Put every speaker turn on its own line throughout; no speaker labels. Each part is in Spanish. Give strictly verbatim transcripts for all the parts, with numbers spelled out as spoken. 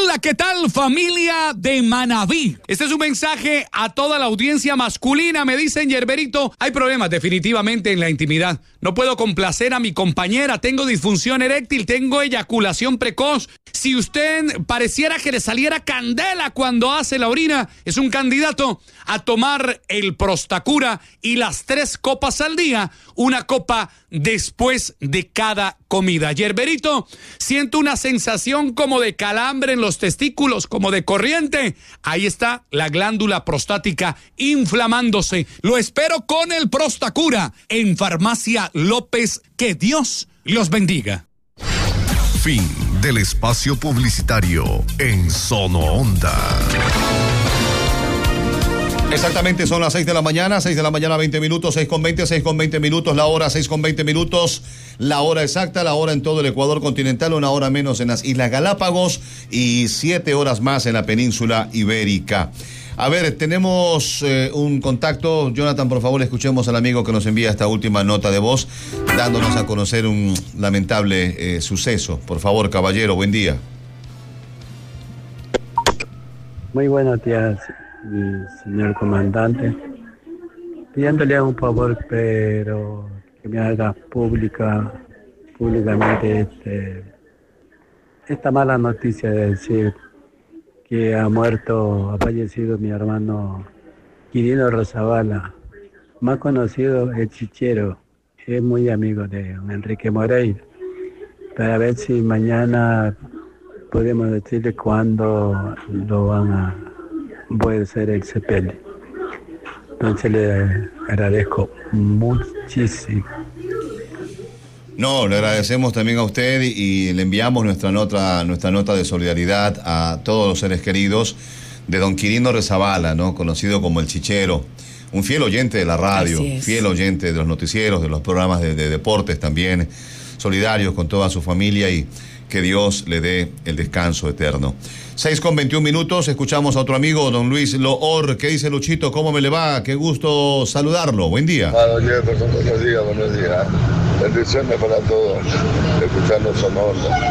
Hola, ¿qué tal, familia de Manabí? Este es un mensaje a toda la audiencia masculina. Me dicen, Yerberito, hay problemas definitivamente en la intimidad. No puedo complacer a mi compañera, tengo disfunción eréctil, tengo eyaculación precoz. Si usted pareciera que le saliera candela cuando hace la orina, es un candidato a tomar el Prostacura y las tres copas al día, una copa después de cada comida. Yerberito, siento una sensación como de calambre en los testículos, como de corriente. Ahí está la glándula prostática inflamándose. Lo espero con el Prostacura en Farmacia López. Que Dios los bendiga.
Fin del espacio publicitario en Sono Onda.
Exactamente, son las seis de la mañana, seis de la mañana, veinte minutos, seis con veinte, seis con veinte minutos, la hora, seis con veinte minutos, la hora exacta, la hora en todo el Ecuador continental, una hora menos en las Islas Galápagos y siete horas más en la península ibérica. A ver, tenemos eh, un contacto. Jonathan, por favor, escuchemos al amigo que nos envía esta última nota de voz, dándonos a conocer un lamentable eh, suceso. Por favor, caballero, buen día.
Muy buenos días, señor comandante. Pidiéndole un favor, pero que me haga pública, públicamente este, esta mala noticia de decir que ha muerto, ha fallecido mi hermano Quirino Rozabala, más conocido el Chichero. Es muy amigo de Enrique Moreira. Para ver si mañana podemos decirle cuándo lo van a poder hacer el sepelio. Entonces le agradezco muchísimo.
No, le agradecemos también a usted y, y le enviamos nuestra nota, nuestra nota de solidaridad a todos los seres queridos de don Quirino Rozabala, ¿no? Conocido como el Chichero, un fiel oyente de la radio, fiel oyente de los noticieros, de los programas de, de deportes también, solidarios con toda su familia y que Dios le dé el descanso eterno. seis con veintiún minutos, escuchamos a otro amigo, don Luis Loor. ¿Qué dice Luchito? ¿Cómo me le va? Qué gusto saludarlo. Buen día.
Bueno, Jefferson, buenos días, buenos días. Bendiciones para todos, escuchando Sono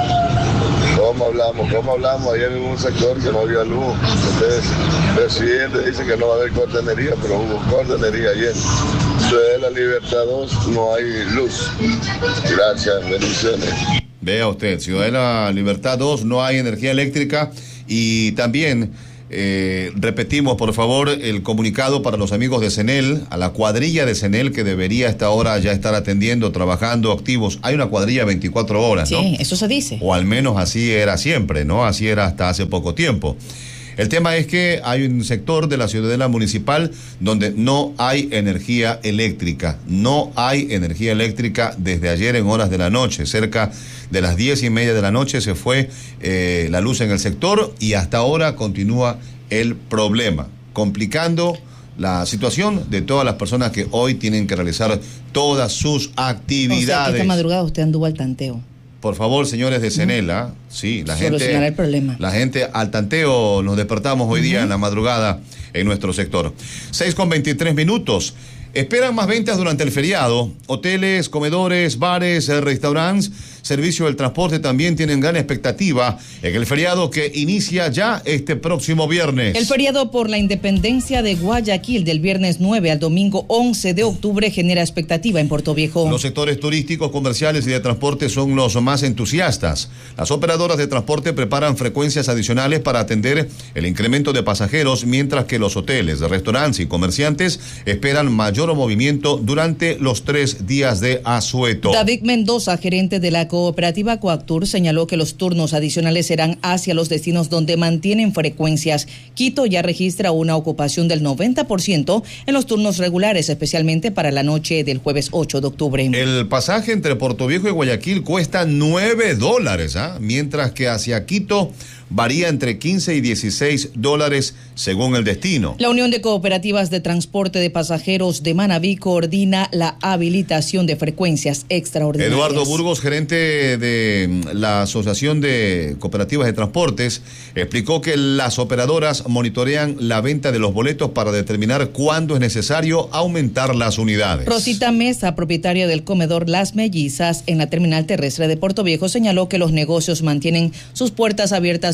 Onda. ¿Cómo hablamos? ¿Cómo hablamos? Ayer en un sector que no había luz. Entonces, el presidente dice que no va a haber corte de energía, pero hubo corte de energía ayer. Desde la Libertad dos no hay luz. Gracias, bendiciones.
Vea usted, Ciudad de la Libertad dos no hay energía eléctrica y también eh, repetimos por favor el comunicado para los amigos de CENEL, a la cuadrilla de CENEL que debería a esta hora ya estar atendiendo, trabajando, activos. Hay una cuadrilla veinticuatro horas, ¿no?
Sí, eso se dice.
O al menos así era siempre, ¿no? Así era hasta hace poco tiempo. El tema es que hay un sector de la ciudadela municipal donde no hay energía eléctrica. No hay energía eléctrica desde ayer en horas de la noche. Cerca de las diez y media de la noche se fue eh, la luz en el sector y hasta ahora continúa el problema, complicando la situación de todas las personas que hoy tienen que realizar todas sus actividades. O sea, que
esta madrugada usted anduvo al tanteo.
Por favor, señores de CENEL, ¿ah? Sí, la gente,
solucionar el problema.
La gente al tanteo nos despertamos hoy uh-huh. día en la madrugada en nuestro sector. seis con veintitrés minutos. Esperan más ventas durante el feriado. Hoteles, comedores, bares, restaurantes, servicio del transporte también tienen gran expectativa en el feriado que inicia ya este próximo viernes.
El feriado por la independencia de Guayaquil del viernes nueve al domingo once de octubre genera expectativa en Puerto Viejo.
Los sectores turísticos, comerciales y de transporte son los más entusiastas. Las operadoras de transporte preparan frecuencias adicionales para atender el incremento de pasajeros, mientras que los hoteles, restaurantes y comerciantes esperan mayor movimiento durante los tres días de asueto.
David Mendoza, gerente de la cooperativa Coactur, señaló que los turnos adicionales serán hacia los destinos donde mantienen frecuencias. Quito ya registra una ocupación del noventa por ciento en los turnos regulares, especialmente para la noche del jueves ocho de octubre.
El pasaje entre Puerto Viejo y Guayaquil cuesta nueve dólares, ¿ah? Mientras que hacia Quito varía entre quince y dieciséis dólares según el destino.
La Unión de Cooperativas de Transporte de Pasajeros de Manabí coordina la habilitación de frecuencias extraordinarias.
Eduardo Burgos, gerente de la Asociación de Cooperativas de Transportes, explicó que las operadoras monitorean la venta de los boletos para determinar cuándo es necesario aumentar las unidades.
Rosita Mesa, propietaria del comedor Las Mellizas en la terminal terrestre de Puerto Viejo, señaló que los negocios mantienen sus puertas abiertas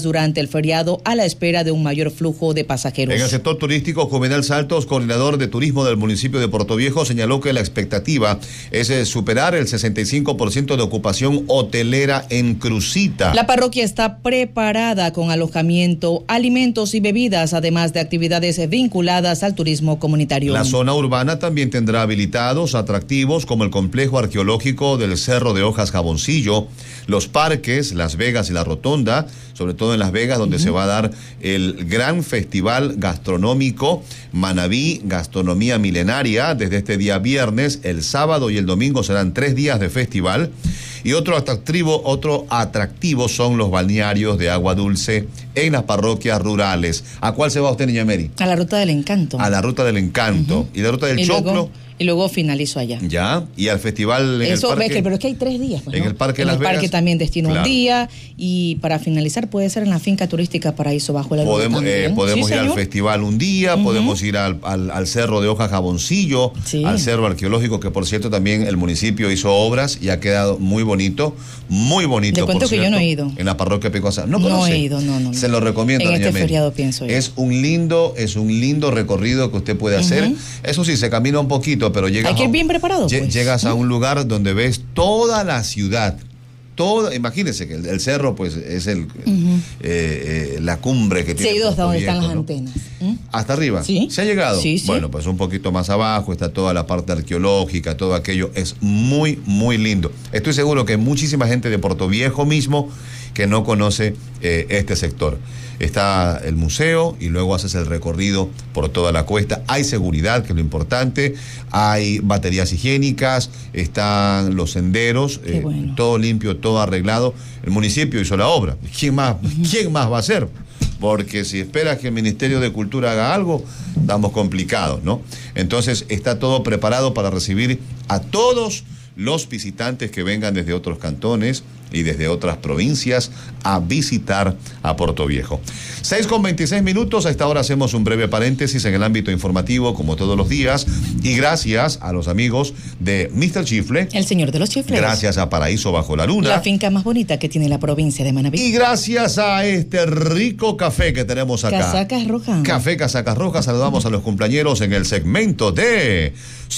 durante el feriado a la espera de un mayor flujo de pasajeros.
En el sector turístico, Juvenal Saltos, coordinador de turismo del municipio de Portoviejo, señaló que la expectativa es eh, superar el sesenta y cinco por ciento de ocupación hotelera en Crucita.
La parroquia está preparada con alojamiento, alimentos y bebidas, además de actividades vinculadas al turismo comunitario.
La zona urbana también tendrá habilitados atractivos como el complejo arqueológico del Cerro de Hojas Jaboncillo, los parques, Las Vegas y La Rotonda, sobre todo en Las Vegas, donde uh-huh. se va a dar el gran festival gastronómico Manabí Gastronomía Milenaria desde este día viernes. El sábado y el domingo serán tres días de festival. Y otro atractivo, otro atractivo son los balnearios de agua dulce en las parroquias rurales. ¿A cuál se va usted, niña Mary?
A la Ruta del Encanto.
A la Ruta del Encanto. Uh-huh. ¿Y la Ruta del
y
Choclo?
Luego, y luego finalizo allá.
Ya, y al festival en
Eso,
el parque.
Ves que, pero es que hay tres días. Pues,
en
¿no?
el parque
En
Las
el
Vegas.
parque también destino
Claro.
un día. Y para finalizar puede ser en la finca turística Paraíso Bajo la Luna.
Podemos, eh, podemos
¿Sí,
ir
señor?
al festival un día, uh-huh. podemos ir al, al, al Cerro de Hojas Jaboncillo,
sí.
al Cerro Arqueológico, que por cierto también el municipio hizo obras y ha quedado muy bonito, muy bonito.
Le cuento
por
que
cierto,
yo no he ido.
En la parroquia Pecosa. No,
no he ido, no, no.
Se lo recomiendo.
En este
Mary.
feriado pienso ir.
Es un lindo, es un lindo recorrido que usted puede hacer. Uh-huh. Eso sí, se camina un poquito, pero llega.
Hay que ir bien preparado.
Lle-
Pues.
Llegas uh-huh. a un lugar donde ves toda la ciudad. Toda, imagínense que el, el cerro pues es el uh-huh. eh, eh, la cumbre que tiene.
Sí, hasta donde
Viejo,
están las
¿no?
antenas. ¿Mm?
Hasta arriba.
¿Sí?
¿Se ha llegado?
Sí, sí.
Bueno, pues un poquito más abajo está toda la parte arqueológica, todo aquello es muy, muy lindo. Estoy seguro que hay muchísima gente de Portoviejo mismo que no conoce eh, este sector. Está el museo y luego haces el recorrido por toda la cuesta. Hay seguridad, que es lo importante. Hay baterías higiénicas, están los senderos, eh,
bueno.
todo limpio, todo arreglado. El municipio hizo la obra. ¿Quién más, uh-huh. ¿quién más va a hacer? Porque si esperas que el Ministerio de Cultura haga algo, estamos complicados, ¿no? Entonces está todo preparado para recibir a todos los visitantes que vengan desde otros cantones y desde otras provincias a visitar a Portoviejo. seis con veintiséis minutos, a esta hora hacemos un breve paréntesis en el ámbito informativo, como todos los días, y gracias a los amigos de mister Chifle.
El señor de los chifles.
Gracias a Paraíso Bajo la Luna.
La finca más bonita que tiene la provincia de Manabí.
Y gracias a este rico café que tenemos acá.
Casacas Rojas.
Café Casacas Rojas. Saludamos a los cumpleañeros en el segmento de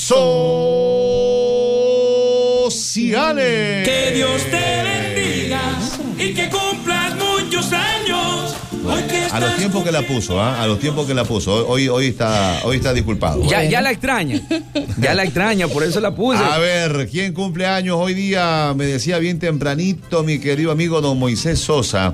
Sociales.
Que Dios te bendiga y que cumplas muchos años. Hoy que
A los tiempos que la puso, ¿ah? ¿eh? A los tiempos que la puso. Hoy, hoy está, hoy está disculpado.
Ya, ya la extraña. Ya la extraña, por eso la puse.
A ver, ¿quién cumple años hoy día? Me decía bien tempranito mi querido amigo don Moisés Sosa.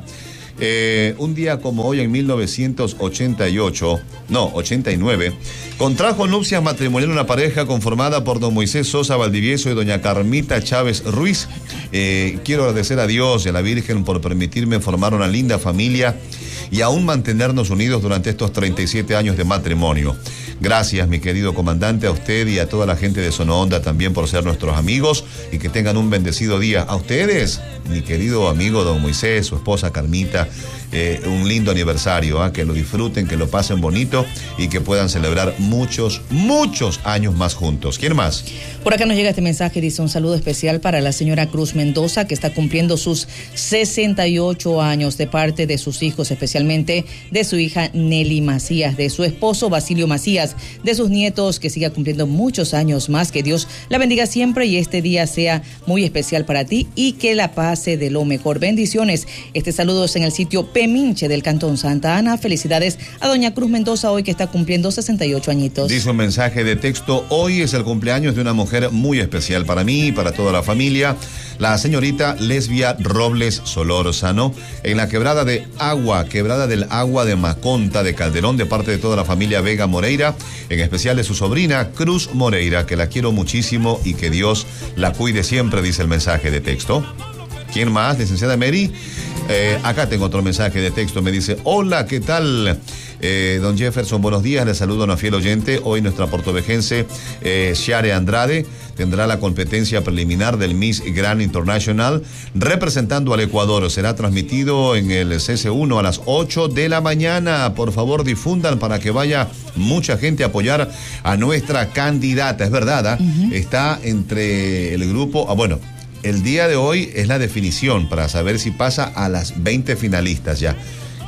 Eh, un día como hoy en mil novecientos ochenta y ocho, no, ochenta y nueve, contrajo nupcias matrimoniales una pareja conformada por don Moisés Sosa Valdivieso y doña Carmita Chávez Ruiz. Eh, quiero agradecer a Dios y a la Virgen por permitirme formar una linda familia y aún mantenernos unidos durante estos treinta y siete años de matrimonio. Gracias, mi querido comandante, a usted y a toda la gente de Sono Onda también por ser nuestros amigos y que tengan un bendecido día. A ustedes, mi querido amigo don Moisés, su esposa Carmita, eh, un lindo aniversario, ¿eh? Que lo disfruten, que lo pasen bonito y que puedan celebrar muchos, muchos años más juntos. ¿Quién más?
Por acá nos llega este mensaje, dice un saludo especial para la señora Cruz Mendoza, que está cumpliendo sus sesenta y ocho años, de parte de sus hijos, especialmente de su hija Nelly Macías, de su esposo Basilio Macías, de sus nietos, que siga cumpliendo muchos años más, que Dios la bendiga siempre y este día sea muy especial para ti y que la pase de lo mejor. Bendiciones. Este saludo es en el sitio Peminche del Cantón Santa Ana. Felicidades a doña Cruz Mendoza hoy que está cumpliendo sesenta y ocho añitos.
Dice un mensaje de texto: hoy es el cumpleaños de una mujer muy especial para mí y para toda la familia, la señorita Lesbia Robles Solórzano, en la quebrada de Agua, quebrada del Agua de Maconta de Calderón, de parte de toda la familia Vega Moreira, en especial de su sobrina Cruz Moreira, que la quiero muchísimo y que Dios la cuide siempre, dice el mensaje de texto. ¿Quién más? Licenciada Mary. Eh, acá tengo otro mensaje de texto, me dice: hola, ¿qué tal? Eh, don Jefferson, buenos días, le saludo a una fiel oyente. Hoy nuestra portovejense eh, Share Andrade tendrá la competencia preliminar del Miss Grand International representando al Ecuador. Será transmitido en el C C uno a las ocho de la mañana. Por favor, difundan para que vaya mucha gente a apoyar a nuestra candidata. Es verdad, ¿eh? Uh-huh. Está entre el grupo, ah, bueno, el día de hoy es la definición para saber si pasa a las veinte finalistas ya.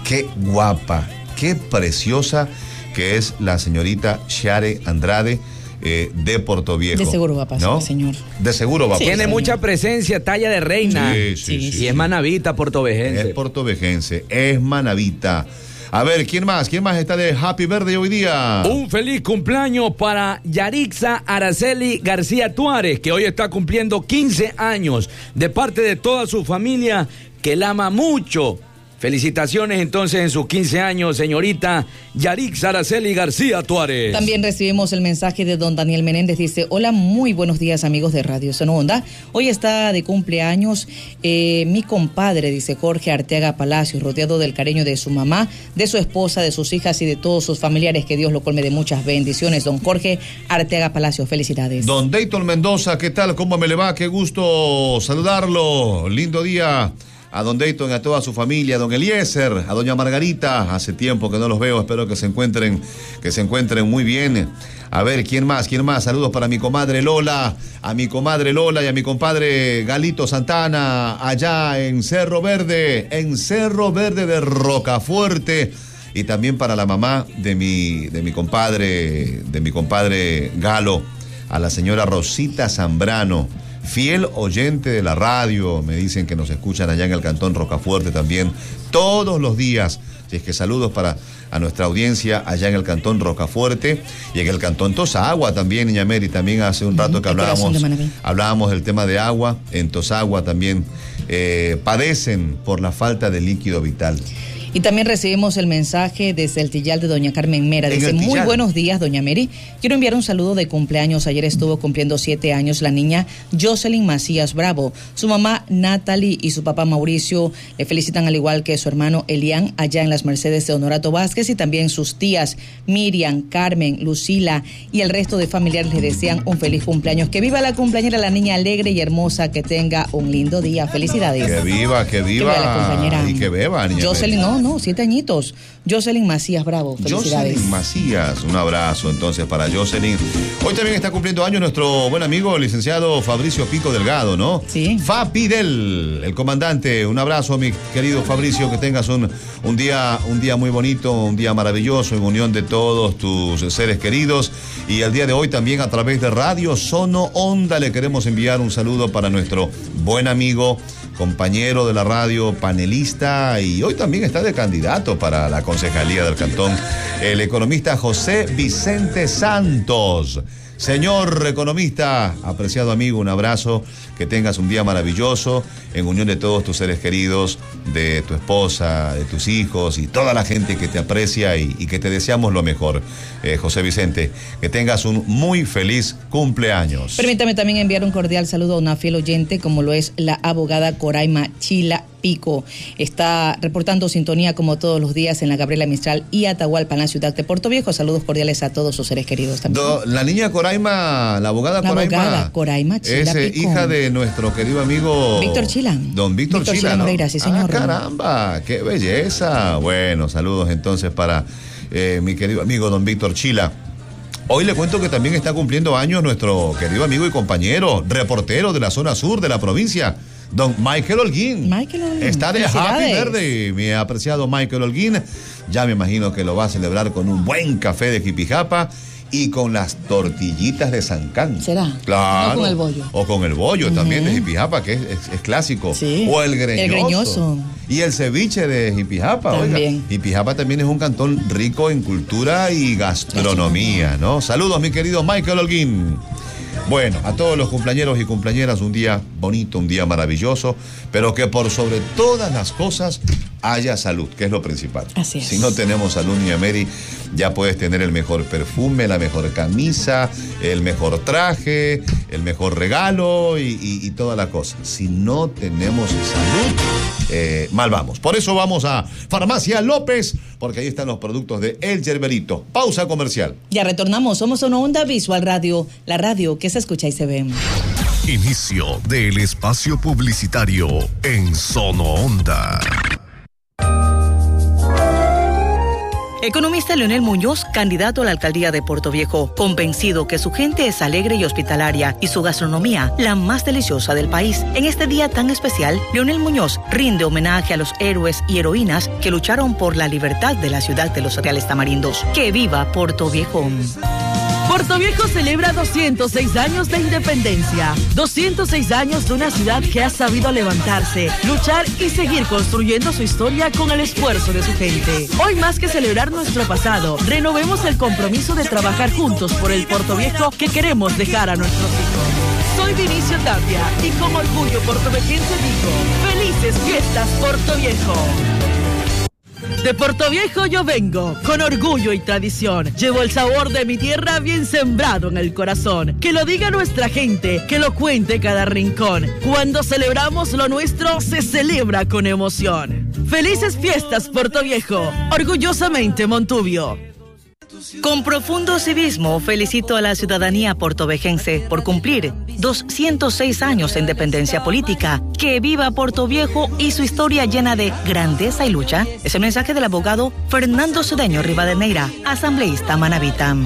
qué guapa, qué preciosa que es la señorita Share Andrade. Eh, de Portoviejo.
De seguro va a pasar,
¿no?
señor.
De seguro va a
Sí,
pasar.
Tiene mucha presencia, talla de reina.
Sí, sí, sí,
y
sí.
es manavita portovejense.
Es portovejense, es manavita. A ver, ¿quién más? ¿Quién más está de Happy Birthday hoy día?
Un feliz cumpleaños para Yarixa Araceli García Tuárez, que hoy está cumpliendo quince años, de parte de toda su familia, que la ama mucho. Felicitaciones entonces en sus quince años, señorita Yarixa Araceli García Tuárez.
También recibimos el mensaje de don Daniel Menéndez, dice: hola, muy buenos días amigos de Radio Sono Onda. Hoy está de cumpleaños eh, mi compadre, dice Jorge Arteaga Palacios, rodeado del cariño de su mamá, de su esposa, de sus hijas y de todos sus familiares. Que Dios lo colme de muchas bendiciones. Don Jorge Arteaga Palacios, felicidades.
Don Dayton Mendoza, ¿qué tal? ¿Cómo me le va? Qué gusto saludarlo. Lindo día. A don Dayton y a toda su familia, a don Eliezer, a doña Margarita, hace tiempo que no los veo, espero que se encuentren, que se encuentren muy bien. A ver, ¿quién más? ¿Quién más? Saludos para mi comadre Lola, a mi comadre Lola y a mi compadre Galito Santana, allá en Cerro Verde, en Cerro Verde de Rocafuerte. Y también para la mamá de mi, de mi compadre, de mi compadre Galo, a la señora Rosita Zambrano. Fiel oyente de la radio, me dicen que nos escuchan allá en el Cantón Rocafuerte también, todos los días. Así es que saludos para a nuestra audiencia allá en el Cantón Rocafuerte y en el Cantón Tosagua también, Niña Mary. También hace un rato que hablábamos, hablábamos del tema de agua. En Tosagua también eh, padecen por la falta de líquido vital.
Y también recibimos el mensaje desde el Tillal de doña Carmen Mera. Dice: muy buenos días, doña Mary. Quiero enviar un saludo de cumpleaños. Ayer estuvo cumpliendo siete años la niña Jocelyn Macías Bravo. Su mamá Natalie y su papá Mauricio le felicitan, al igual que su hermano Elian, allá en las Mercedes de Honorato Vázquez, y también sus tías Miriam, Carmen, Lucila y el resto de familiares le desean un feliz cumpleaños. Que viva la cumpleañera, la niña alegre y hermosa, que tenga un lindo día. Felicidades.
Que viva, que viva.
Que viva la compañera.
Y que beba, niña
Jocelyn,
Mary.
no, no, siete añitos. Jocelyn Macías Bravo, felicidades.
Jocelyn Macías, un abrazo entonces para Jocelyn. Hoy también está cumpliendo años nuestro buen amigo, el licenciado Fabricio Pico Delgado, ¿no?
Sí.
Fapidel, el comandante. Un abrazo, mi querido Fabricio, que tengas un, un día, un día muy bonito, un día maravilloso en unión de todos tus seres queridos. Y el día de hoy también a través de Radio Sono Onda le queremos enviar un saludo para nuestro buen amigo, compañero de la radio, panelista, y hoy también está de candidato para la concejalía del Cantón, el economista José Vicente Santos. Señor economista, apreciado amigo, un abrazo, que tengas un día maravilloso en unión de todos tus seres queridos, de tu esposa, de tus hijos y toda la gente que te aprecia y, y que te deseamos lo mejor. Eh, José Vicente, que tengas un muy feliz cumpleaños.
Permítame también enviar un cordial saludo a una fiel oyente, como lo es la abogada Coraima Chila Pico. Está reportando sintonía como todos los días en la Gabriela Mistral y Atahualpa, en la ciudad de Portoviejo. Saludos cordiales a todos sus seres queridos también.
Do, la niña Coraima, la abogada
la
Coraima,
abogada Coraima Chila
es eh,
Pico.
hija de nuestro querido amigo
Víctor Chila.
Don Víctor,
Víctor
Chila,
Chila
¿no?
Moreira, sí, señor.
Ah, caramba, qué belleza. Bueno, saludos entonces para eh, mi querido amigo Don Víctor Chila. Hoy le cuento que también está cumpliendo años nuestro querido amigo y compañero, reportero de la zona sur de la provincia, don Michael Holguín.
Michael Holguín.
Está de Happy Verde, mi apreciado Michael Holguín. Ya me imagino que lo va a celebrar con un buen café de Jipijapa y con las tortillitas de Sancán.
¿Será?
Claro.
O con el bollo.
O con el bollo
Uh-huh.
también de Jipijapa, que es, es, es clásico.
Sí.
O el greñoso.
El greñoso.
Y el ceviche de Jipijapa.
También.
Oiga, Jipijapa también es un cantón rico en cultura y gastronomía, ¿no? Saludos, mi querido Michael Holguín. Bueno, a todos los cumpleañeros y cumpleañeras, un día bonito, un día maravilloso, pero que por sobre todas las cosas haya salud, que es lo principal.
Así es.
Si no tenemos salud, niña Mary, ya puedes tener el mejor perfume, la mejor camisa, el mejor traje, el mejor regalo y, y, y toda la cosa. Si no tenemos salud, eh, mal vamos. Por eso vamos a Farmacia López, porque ahí están los productos de El Yerberito. Pausa comercial.
Ya retornamos, somos Sono Onda Visual Radio, la radio que se escucha y se ve.
Inicio del espacio publicitario en Sono Onda.
Economista Leonel Muñoz, candidato a la alcaldía de Portoviejo, convencido que su gente es alegre y hospitalaria y su gastronomía la más deliciosa del país. En este día tan especial, Leonel Muñoz rinde homenaje a los héroes y heroínas que lucharon por la libertad de la ciudad de los Reales Tamarindos. ¡Que viva Portoviejo!
Portoviejo celebra doscientos seis años de independencia, doscientos seis años de una ciudad que ha sabido levantarse, luchar y seguir construyendo su historia con el esfuerzo de su gente. Hoy más que celebrar nuestro pasado, renovemos el compromiso de trabajar juntos por el Portoviejo que queremos dejar a nuestros hijos. Soy Vinicio Tapia y con orgullo portovejense digo, ¡felices fiestas Portoviejo! De Portoviejo yo vengo, con orgullo y tradición. Llevo el sabor de mi tierra bien sembrado en el corazón. Que lo diga nuestra gente, que lo cuente cada rincón. Cuando celebramos lo nuestro, se celebra con emoción. ¡Felices fiestas, Portoviejo! Orgullosamente Montubio.
Con profundo civismo felicito a la ciudadanía portovejense por cumplir doscientos seis años de independencia política. ¡Que viva Portoviejo y su historia llena de grandeza y lucha! Es el mensaje del abogado Fernando Cedeño Rivadeneira, asambleísta manabita.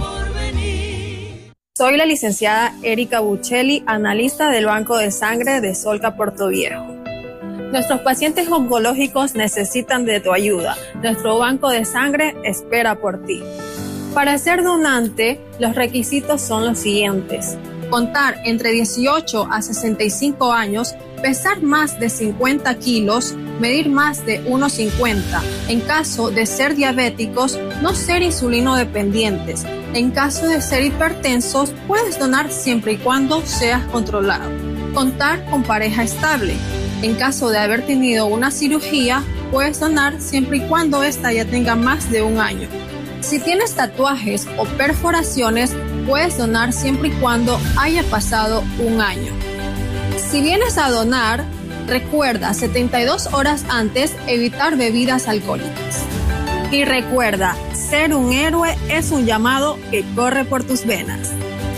Soy la licenciada Erika Buccelli, analista del Banco de Sangre de Solca Portoviejo. Nuestros pacientes oncológicos necesitan de tu ayuda. Nuestro banco de sangre espera por ti. Para ser donante, los requisitos son los siguientes: contar entre dieciocho a sesenta y cinco años, pesar más de cincuenta kilos, medir más de uno cincuenta. En caso de ser diabéticos, no ser insulino dependientes. En caso de ser hipertensos, puedes donar siempre y cuando seas controlado. Contar con pareja estable. En caso de haber tenido una cirugía, puedes donar siempre y cuando ésta ya tenga más de un año. Si tienes tatuajes o perforaciones, puedes donar siempre y cuando haya pasado un año. Si vienes a donar, recuerda setenta y dos horas antes evitar bebidas alcohólicas. Y recuerda, ser un héroe es un llamado que corre por tus venas.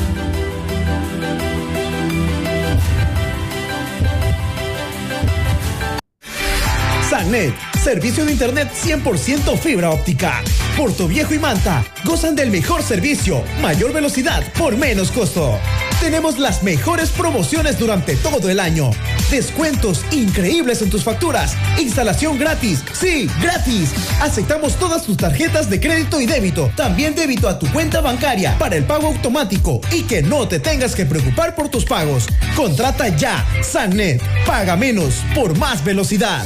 Sannet, servicio de internet cien por ciento fibra óptica. Portoviejo y Manta gozan del mejor servicio, mayor velocidad por menos costo. Tenemos las mejores promociones durante todo el año. Descuentos increíbles en tus facturas. Instalación gratis. Sí, gratis. Aceptamos todas tus tarjetas de crédito y débito. También débito a tu cuenta bancaria para el pago automático y que no te tengas que preocupar por tus pagos. Contrata ya. Sannet. Paga menos por más velocidad.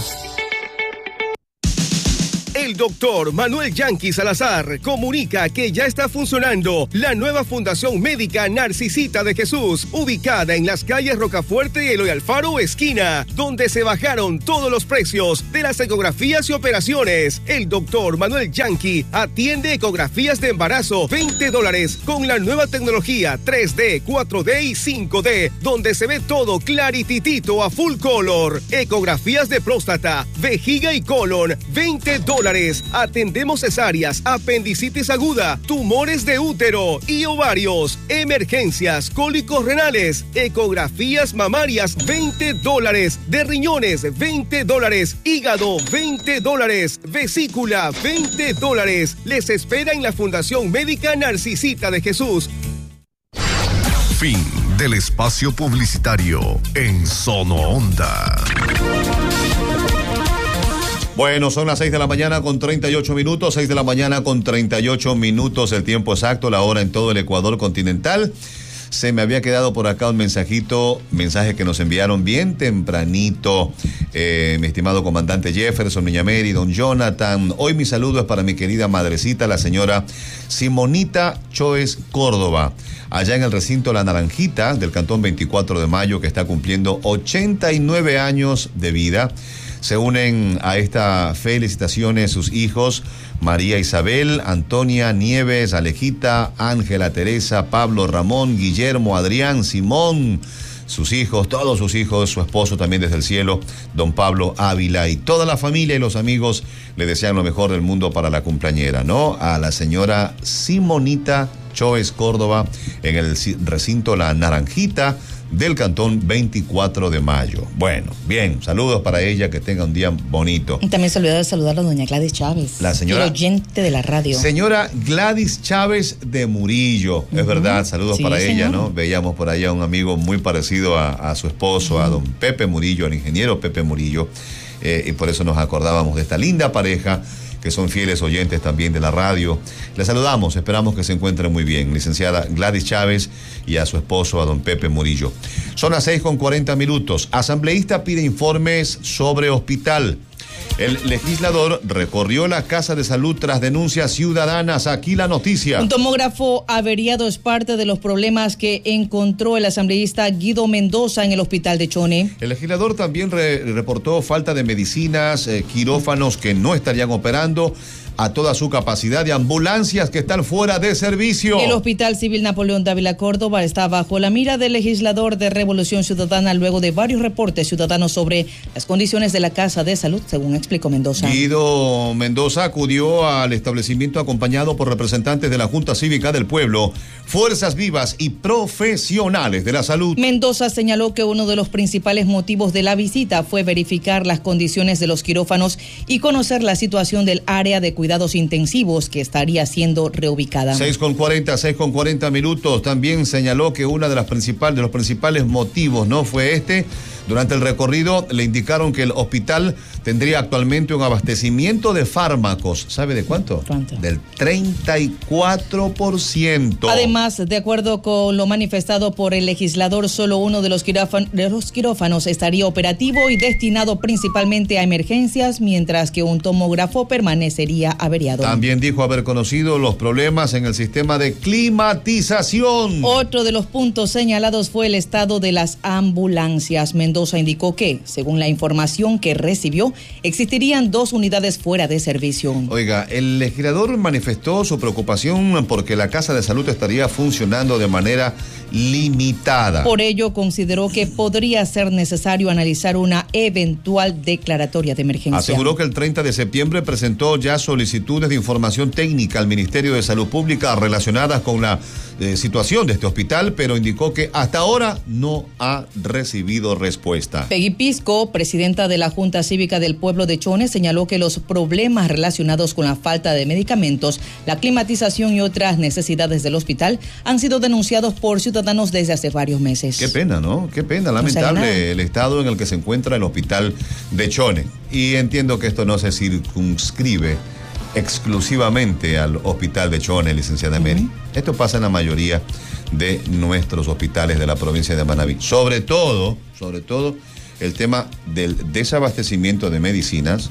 El doctor Manuel Yanqui Salazar comunica que ya está funcionando la nueva Fundación Médica Narcisita de Jesús, ubicada en las calles Rocafuerte y Eloy Alfaro, esquina, donde se bajaron todos los precios de las ecografías y operaciones. El doctor Manuel Yanqui atiende ecografías de embarazo, veinte dólares, con la nueva tecnología tres D, cuatro D y cinco D, donde se ve todo clarititito a full color. Ecografías de próstata, vejiga y colon, veinte dólares. Atendemos cesáreas, apendicitis aguda, tumores de útero y ovarios, emergencias, cólicos renales, ecografías mamarias, veinte dólares, de riñones, veinte dólares, hígado, veinte dólares, vesícula, veinte dólares. Les espera en la Fundación Médica Narcisita de Jesús.
Fin del espacio publicitario en Sono Onda.
Bueno, son las seis de la mañana con treinta y ocho minutos, seis de la mañana con treinta y ocho minutos, el tiempo exacto, la hora en todo el Ecuador continental. Se me había quedado por acá un mensajito, mensaje que nos enviaron bien tempranito, eh, mi estimado comandante Jefferson, Niña Mary, don Jonathan. Hoy mi saludo es para mi querida madrecita, la señora Simonita Choes Córdoba, allá en el recinto La Naranjita del cantón veinticuatro de mayo, que está cumpliendo ochenta y nueve años de vida. Se unen a esta felicitaciones sus hijos María Isabel, Antonia Nieves, Alejita, Ángela Teresa, Pablo Ramón, Guillermo, Adrián, Simón, sus hijos, todos sus hijos, su esposo también desde el cielo, don Pablo Ávila, y toda la familia y los amigos le desean lo mejor del mundo para la cumpleañera, ¿no? A la señora Simonita Choes Córdoba en el recinto La Naranjita del cantón veinticuatro de mayo. Bueno, bien, saludos para ella, que tenga un día bonito.
Y también saludar, saludar a doña Gladys Chávez,
la señora,
el oyente de la radio.
Señora Gladys Chávez de Murillo, uh-huh. Es verdad, saludos sí, para señor. Ella, ¿no? Veíamos por allá un amigo muy parecido a, a su esposo, uh-huh. a don Pepe Murillo, al ingeniero Pepe Murillo, eh, y por eso nos acordábamos de esta linda pareja, que son fieles oyentes también de la radio. Les saludamos, esperamos que se encuentren muy bien. Licenciada Gladys Chávez y a su esposo, a don Pepe Murillo. Son las seis con cuarenta minutos. Asambleísta pide informes sobre hospital. El legislador recorrió la Casa de Salud tras denuncias ciudadanas. Aquí la noticia.
Un tomógrafo averiado es parte de los problemas que encontró el asambleísta Guido Mendoza en el hospital de Chone.
El legislador también re- reportó falta de medicinas, eh, quirófanos que no estarían operando a toda su capacidad, de ambulancias que están fuera de servicio.
El Hospital Civil Napoleón Dávila Córdoba está bajo la mira del legislador de Revolución Ciudadana luego de varios reportes ciudadanos sobre las condiciones de la Casa de Salud, según explicó Mendoza.
Guido Mendoza acudió al establecimiento acompañado por representantes de la Junta Cívica del Pueblo, fuerzas vivas y profesionales de la salud.
Mendoza señaló que uno de los principales motivos de la visita fue verificar las condiciones de los quirófanos y conocer la situación del área de cuidados cuidados intensivos que estaría siendo reubicada.
seis con cuarenta, seis con cuarenta minutos. También señaló que uno de, las principal, de los principales motivos no fue este. Durante el recorrido le indicaron que el hospital tendría actualmente un abastecimiento de fármacos. ¿Sabe de cuánto?
¿Cuánto?
Del treinta y cuatro por ciento.
Además, de acuerdo con lo manifestado por el legislador, solo uno de los, quirófan- de los quirófanos estaría operativo y destinado principalmente a emergencias, mientras que un tomógrafo permanecería averiado.
También dijo haber conocido los problemas en el sistema de climatización.
Otro de los puntos señalados fue el estado de las ambulancias. Mendoza indicó que, según la información que recibió, existirían dos unidades fuera de servicio.
Oiga, el legislador manifestó su preocupación porque la Casa de Salud estaría funcionando de manera limitada.
Por ello, consideró que podría ser necesario analizar una eventual declaratoria de emergencia.
Aseguró que el treinta de septiembre presentó ya solicitudes de información técnica al Ministerio de Salud Pública relacionadas con la eh, situación de este hospital, pero indicó que hasta ahora no ha recibido respuesta.
Peggy Pisco, presidenta de la Junta Cívica del Pueblo de Chone, señaló que los problemas relacionados con la falta de medicamentos, la climatización y otras necesidades del hospital han sido denunciados por ciudadanos desde hace varios meses.
Qué pena, ¿no? Qué pena, lamentable no el estado en el que se encuentra el hospital de Chone. Y entiendo que esto no se circunscribe exclusivamente al hospital de Chone, licenciada Mary. Uh-huh. Esto pasa en la mayoría de nuestros hospitales de la provincia de Manabí. Sobre todo, sobre todo, el tema del desabastecimiento de medicinas.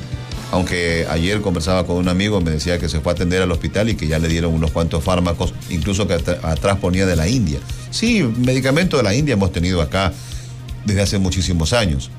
Aunque ayer conversaba con un amigo, me decía que se fue a atender al hospital y que ya le dieron unos cuantos fármacos, incluso que at- atrás ponía de la India. Sí, medicamentos de la India hemos tenido acá desde hace muchísimos años.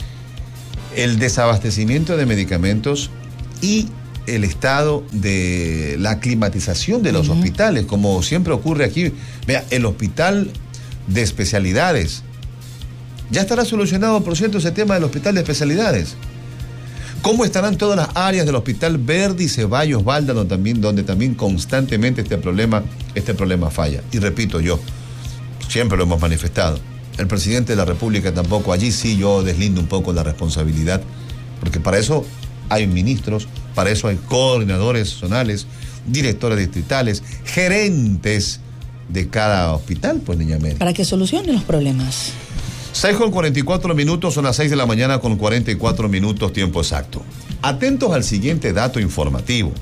El desabastecimiento de medicamentos y el estado de la climatización de los uh-huh. hospitales, como siempre ocurre aquí. Vea, el hospital de especialidades. Ya estará solucionado, por cierto, ese tema del hospital de especialidades. ¿Cómo estarán todas las áreas del hospital Verdi, Ceballos, Balda, donde también, donde también constantemente este problema, este problema falla? Y repito yo, siempre lo hemos manifestado. El presidente de la República tampoco, allí sí yo deslindo un poco la responsabilidad, porque para eso hay ministros, para eso hay coordinadores zonales, directores distritales, gerentes de cada hospital, pues, niña Mary.
Para que solucionen los problemas.
seis con cuarenta y cuatro minutos, son las seis de la mañana con cuarenta y cuatro minutos, tiempo exacto. Atentos al siguiente dato informativo.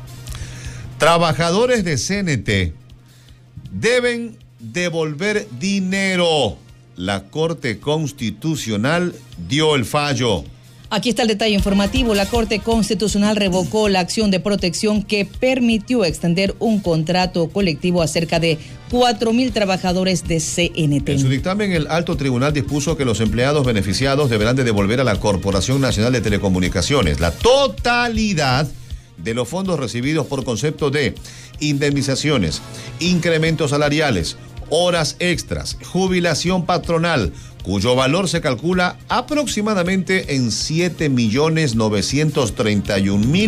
Trabajadores de C N T deben devolver dinero. La Corte Constitucional dio el fallo.
Aquí está el detalle informativo. La Corte Constitucional revocó la acción de protección que permitió extender un contrato colectivo a cerca de cuatro mil trabajadores de C N T.
En su dictamen, el alto tribunal dispuso que los empleados beneficiados deberán de devolver a la Corporación Nacional de Telecomunicaciones la totalidad de los fondos recibidos por concepto de indemnizaciones, incrementos salariales, horas extras, jubilación patronal, cuyo valor se calcula aproximadamente en siete millones novecientos treinta y un mil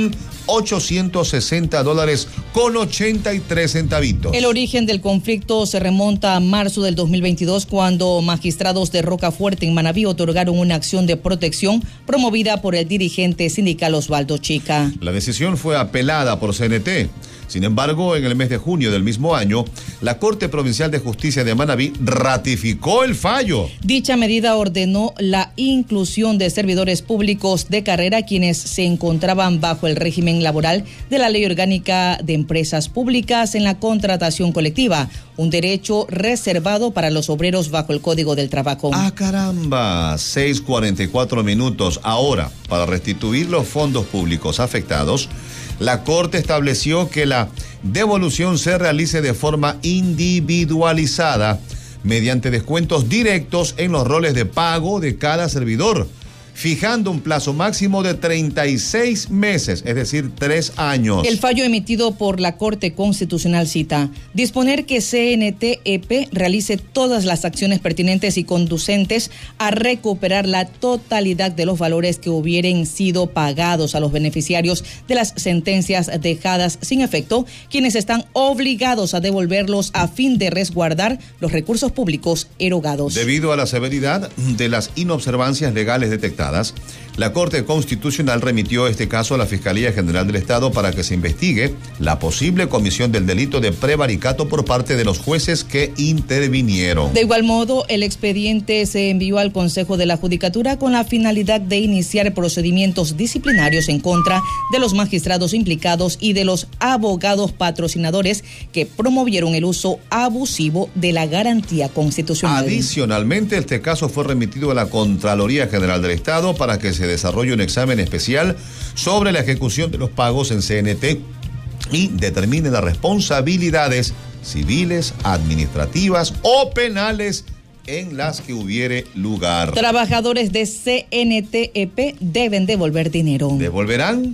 ochocientos sesenta dólares con ochenta y tres centavitos.
El origen del conflicto se remonta a marzo del dos mil veintidós, cuando magistrados de Rocafuerte en Manabí otorgaron una acción de protección promovida por el dirigente sindical Osvaldo Chica.
La decisión fue apelada por C N T. Sin embargo, en el mes de junio del mismo año, la Corte Provincial de Justicia de Manabí ratificó el fallo.
Dicha medida ordenó la inclusión de servidores públicos de carrera quienes se encontraban bajo el régimen laboral de la Ley Orgánica de Empresas Públicas en la contratación colectiva, un derecho reservado para los obreros bajo el Código del Trabajo.
¡Ah, caramba! seis cuarenta y cuatro minutos. Ahora, para restituir los fondos públicos afectados, la Corte estableció que la devolución se realice de forma individualizada mediante descuentos directos en los roles de pago de cada servidor, fijando un plazo máximo de treinta y seis meses, es decir, tres años.
El fallo emitido por la Corte Constitucional cita: disponer que C N T E P realice todas las acciones pertinentes y conducentes a recuperar la totalidad de los valores que hubieran sido pagados a los beneficiarios de las sentencias dejadas sin efecto, quienes están obligados a devolverlos a fin de resguardar los recursos públicos erogados.
Debido a la severidad de las inobservancias legales detectadas, la Corte Constitucional remitió este caso a la Fiscalía General del Estado para que se investigue la posible comisión del delito de prevaricato por parte de los jueces que intervinieron.
De igual modo, el expediente se envió al Consejo de la Judicatura con la finalidad de iniciar procedimientos disciplinarios en contra de los magistrados implicados y de los abogados patrocinadores que promovieron el uso abusivo de la garantía constitucional.
Adicionalmente, este caso fue remitido a la Contraloría General del Estado para que se desarrolle un examen especial sobre la ejecución de los pagos en C N T y determine las responsabilidades civiles, administrativas o penales en las que hubiere lugar.
Trabajadores de C N T E P deben devolver dinero.
¿Devolverán?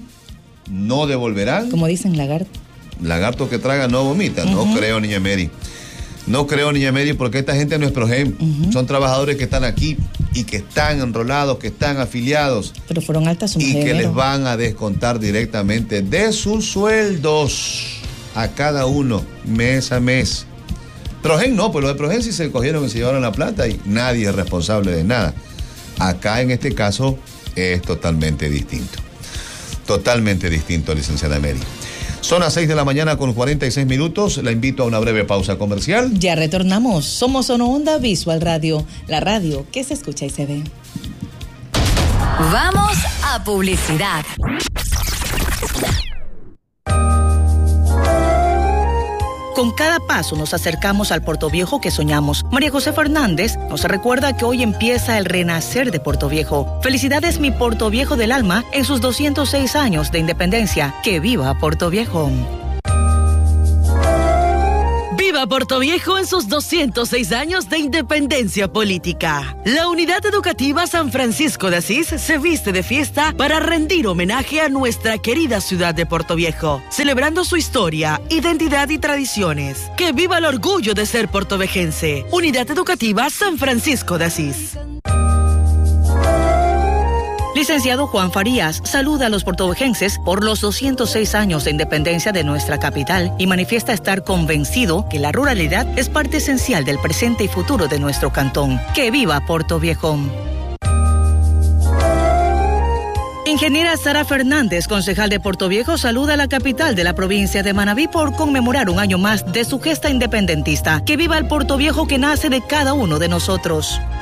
¿No devolverán?
Como dicen lagarto.
Lagarto que traga no vomita. Uh-huh. No creo, niña Mary. No creo, niña Mary, porque esta gente no es PROGEM. Uh-huh. Son trabajadores que están aquí y que están enrolados, que están afiliados.
Pero fueron altas sumas
y
de
que
dinero.
les van a descontar directamente de sus sueldos a cada uno, mes a mes. PROGEM no, pues los de PROGEM sí se cogieron y se llevaron la plata y nadie es responsable de nada. Acá en este caso es totalmente distinto. Totalmente distinto, licenciada Mary. Son las seis de la mañana con cuarenta y seis minutos. La invito a una breve pausa comercial.
Ya retornamos. Somos Sono Onda Visual Radio, la radio que se escucha y se ve.
Vamos a publicidad.
Con cada paso nos acercamos al Puerto Viejo que soñamos. María José Fernández nos recuerda que hoy empieza el renacer de Puerto Viejo. Felicidades, mi Puerto Viejo del alma, en sus doscientos seis años de independencia. ¡Que viva Puerto Viejo!
¡Viva Puerto Viejo en sus doscientos seis años de independencia política! La Unidad Educativa San Francisco de Asís se viste de fiesta para rendir homenaje a nuestra querida ciudad de Puerto Viejo, celebrando su historia, identidad y tradiciones. ¡Que viva el orgullo de ser puertovejense! Unidad Educativa San Francisco de Asís.
Licenciado Juan Farías saluda a los puertovejenses por los doscientos seis años de independencia de nuestra capital y manifiesta estar convencido que la ruralidad es parte esencial del presente y futuro de nuestro cantón. ¡Que viva Puerto Viejo! Ingeniera Sara Fernández, concejal de Puerto Viejo, saluda a la capital de la provincia de Manabí por conmemorar un año más de su gesta independentista. ¡Que viva el Puerto Viejo que nace de cada uno de nosotros!